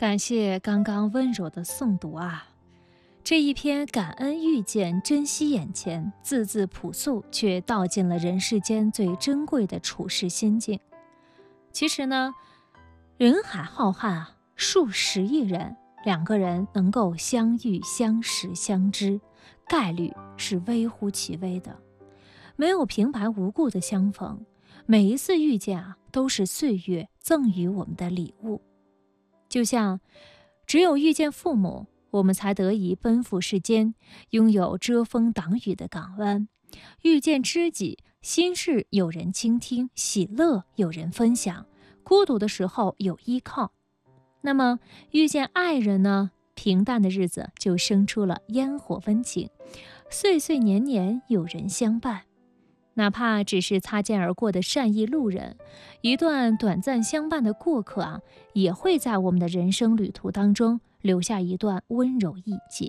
感谢刚刚温柔的诵读啊！这一篇感恩遇见，珍惜眼前，字字朴素，却道尽了人世间最珍贵的处世心境。其实呢，人海浩瀚啊，数十亿人，两个人能够相遇、相识、相知，概率是微乎其微的。没有平白无故的相逢，每一次遇见啊，都是岁月赠予我们的礼物。就像只有遇见父母，我们才得以奔赴世间，拥有遮风挡雨的港湾；遇见知己，心事有人倾听，喜乐有人分享，孤独的时候有依靠。那么遇见爱人呢？平淡的日子就生出了烟火温情，岁岁年年有人相伴。哪怕只是擦肩而过的善意路人，一段短暂相伴的过客啊，也会在我们的人生旅途当中留下一段温柔印记。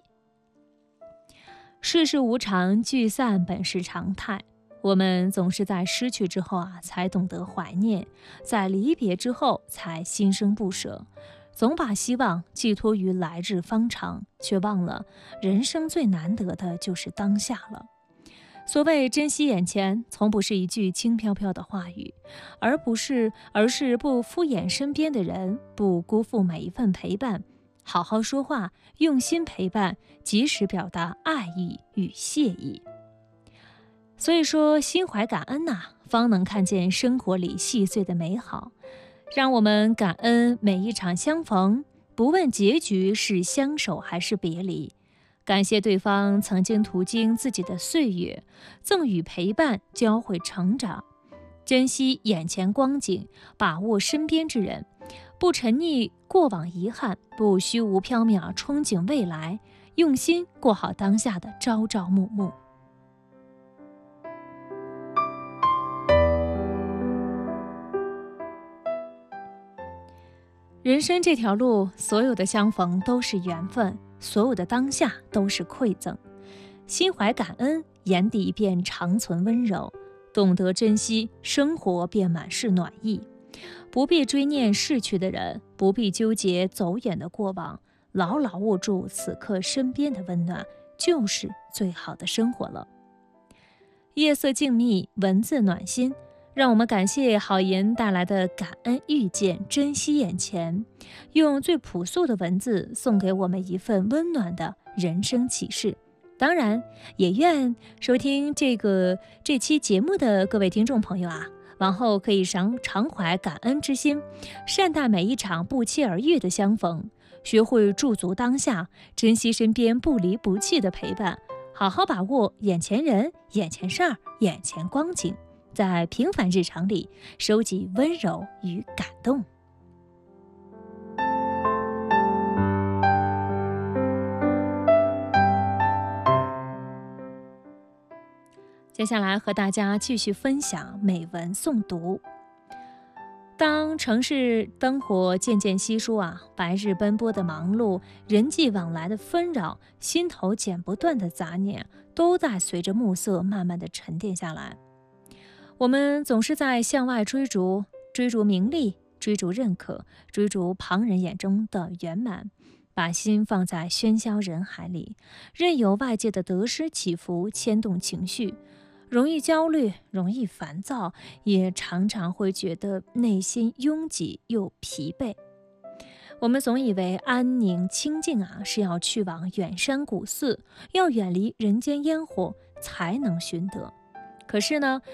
世事无常，聚散本是常态。我们总是在失去之后啊，才懂得怀念；在离别之后，才心生不舍。总把希望寄托于来日方长，却忘了人生最难得的就是当下了。所谓珍惜眼前，从不是一句轻飘飘的话语，而是不敷衍身边的人，不辜负每一份陪伴，好好说话，用心陪伴，及时表达爱意与谢意。所以说，心怀感恩呐，方能看见生活里细碎的美好。让我们感恩每一场相逢，不问结局是相守还是别离。感谢对方曾经途经自己的岁月，赠予陪伴，教会成长。珍惜眼前光景，把握身边之人，不沉溺过往遗憾，不虚无缥缈憧憬未来，用心过好当下的朝朝暮暮。人生这条路，所有的相逢都是缘分，所有的当下都是馈赠。心怀感恩，眼底便长存温柔；懂得珍惜，生活便满是暖意。不必追念逝去的人，不必纠结走远的过往，牢牢握住此刻身边的温暖，就是最好的生活了。夜色静谧，文字暖心。让我们感谢好言带来的感恩遇见，珍惜眼前，用最朴素的文字送给我们一份温暖的人生启示。当然，也愿收听这期节目的各位听众朋友啊，往后可以常怀感恩之心，善待每一场不期而遇的相逢，学会驻足当下，珍惜身边不离不弃的陪伴，好好把握眼前人、眼前事儿、眼前光景。在平凡日常里收集温柔与感动。接下来和大家继续分享美文诵读。当城市灯火渐渐稀疏啊，白日奔波的忙碌，人际往来的纷扰，心头剪不断的杂念，都在随着暮色慢慢的沉淀下来。我们总是在向外追逐名利，追逐认可，追逐旁人眼中的圆满，把心放在喧嚣人海里，任由外界的得失起伏牵动情绪，容易焦虑，容易烦躁，也常常会觉得内心拥挤又疲惫。我们总以为安宁清静啊，是要去往远山古寺，要远离人间烟火才能寻得。可是呢，